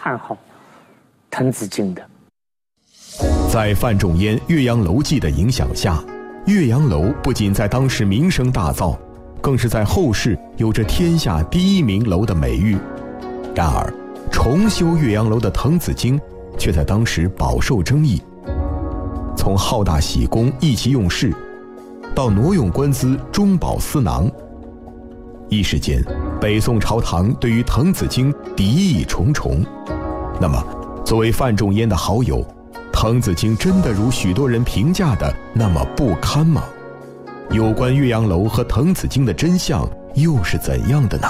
看好滕子京的。 在范仲淹《岳阳楼记》的影响下，岳阳楼不仅在当时名声大噪，更是在后世有着天下第一名楼的美誉。然而，重修岳阳楼的滕子京却在当时饱受争议。从好大喜功、意气用事，到挪用官资、中饱私囊，一时间，北宋朝堂对于滕子京敌意重重。那么，作为范仲淹的好友，滕子京真的如许多人评价的那么不堪吗？有关岳阳楼和滕子京的真相又是怎样的呢？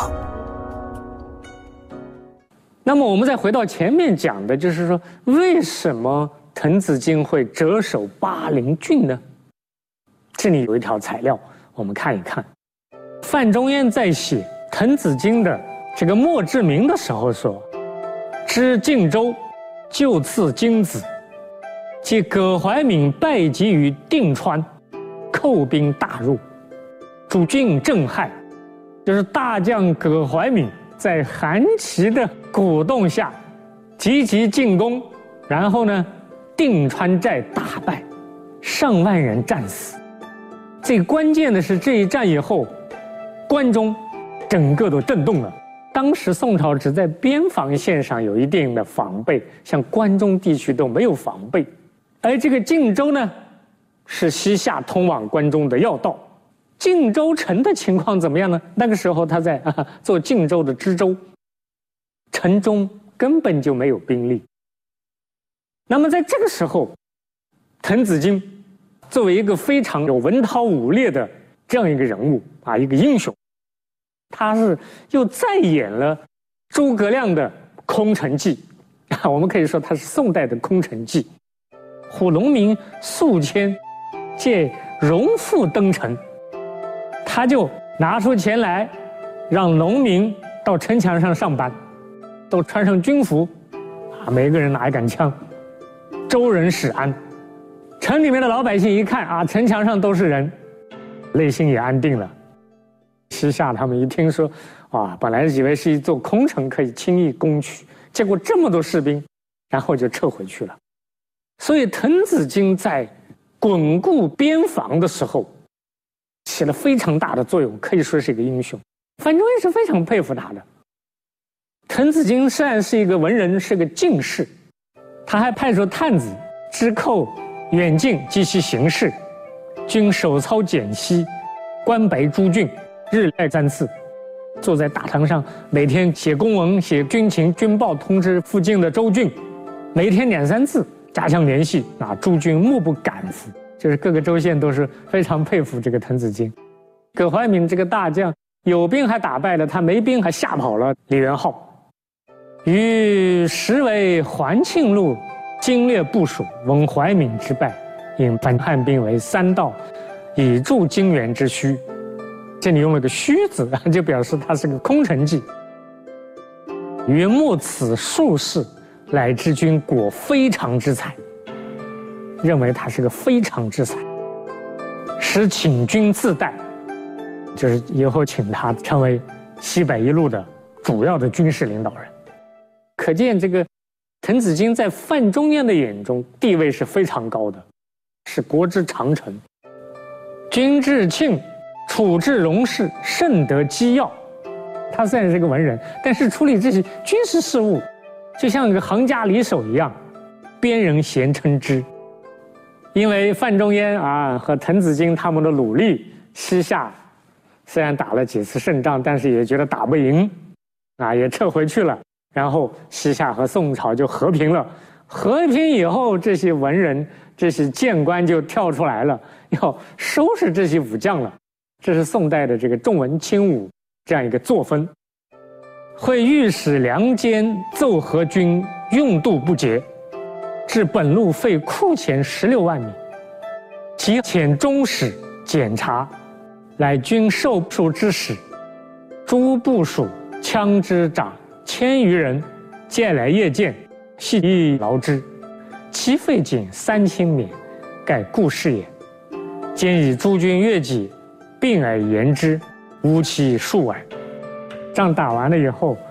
那么我们再回到前面讲的，就是说为什么滕子京会折守巴陵郡呢？这里有一条材料，我们看一看。范仲淹在写滕子京的这个墓志铭的时候说：“知荆州，就赐荆子，即葛怀敏败疾于定川，寇兵大入，主郡震撼。”就是大将葛怀敏在韩琦的鼓动下积极进攻，然后呢，定川寨大败，上万人战死。最关键的是这一战以后，关中整个都震动了。当时宋朝只在边防线上有一定的防备，像关中地区都没有防备。而这个荆州呢，是西夏通往关中的要道。荆州城的情况怎么样呢？那个时候他在做荆州的知州，城中根本就没有兵力。那么在这个时候，滕子京作为一个非常有文韬武略的这样一个人物一个英雄，他是又再演了诸葛亮的空城计我们可以说他是宋代的空城计。呼农民数千，借荣富登城，他就拿出钱来，让农民到城墙上上班，都穿上军服每个人拿一杆枪，周人始安。城里面的老百姓一看城墙上都是人，内心也安定了。西夏他们一听说本来以为是一座空城可以轻易攻取，结果这么多士兵，然后就撤回去了。所以滕子京在巩固边防的时候起了非常大的作用，可以说是一个英雄。范仲淹是非常佩服他的。滕子京虽然是一个文人，是个进士，他还派出探子知寇远近及其形势，均手操简析，关白诸郡，日赖3次，坐在大堂上，每天写公文、写军情、军报，通知附近的州郡，每天2、3次，加强联系诸军目不敢服。就是各个州县都是非常佩服这个滕子京。葛怀敏这个大将有兵还打败了他，没兵还吓跑了李元昊。于时为环庆路经略部署，闻怀敏之败，引反汉兵为3道，以助荆援之需。这里用了个虚字，就表示他是个空城计。于目此术士，乃知君果非常之才，认为他是个非常之才，使请君自代，就是以后请他成为西北一路的主要的军事领导人。可见这个滕子京在范仲淹的眼中地位是非常高的，是国之长臣。君至庆，处置戎士，甚得机要。他虽然是个文人，但是处理这些军事事务就像一个行家里手一样，边人咸称之。因为范仲淹和滕子京他们的努力，西夏虽然打了几次胜仗，但是也觉得打不赢也撤回去了。然后西夏和宋朝就和平了。和平以后，这些文人、这些谏官就跳出来了，要收拾这些武将了。这是宋代的这个重文轻武这样一个作风。会御史梁坚奏和军用度不节，至本路费库钱16万米，其遣中使检查，乃军授属之使，诸部属枪之长1000余人，借来夜见，系亦劳之，其费仅3000免，盖故事也。兼以诸军越己，并而言之，无其数耳。仗打完了以后，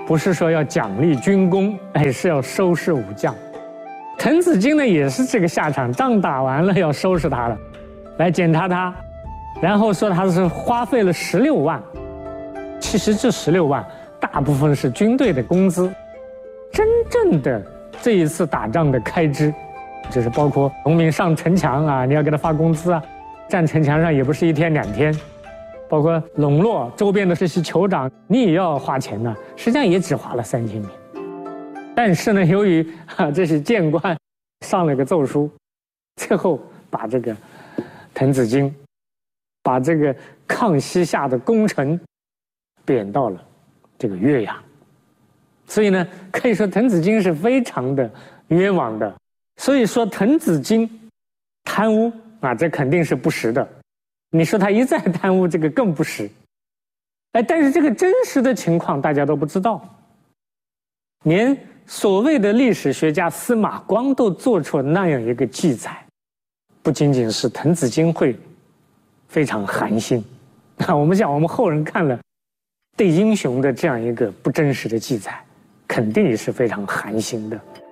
不是说要奖励军功，哎，是要收拾武将。滕子京呢也是这个下场，仗打完了要收拾他了，来检查他，然后说他是花费了16万。其实这16万大部分是军队的工资，真正的这一次打仗的开支，就是包括农民上城墙啊，你要给他发工资啊，站城墙上也不是1天2天，包括笼络周边的这些酋长，你也要花钱呢，实际上也只花了3000名。但是呢，由于这些谏官上了个奏书，最后把这个滕子京，把这个抗西夏的功臣贬到了这个岳阳。所以呢，可以说滕子京是非常的冤枉的。所以说滕子京贪污啊，这肯定是不实的。你说他一再贪污，这个更不实。哎，但是这个真实的情况大家都不知道，连所谓的历史学家司马光都做出那样一个记载，不仅仅是滕子京会非常寒心，我们想我们后人看了对英雄的这样一个不真实的记载，肯定也是非常寒心的。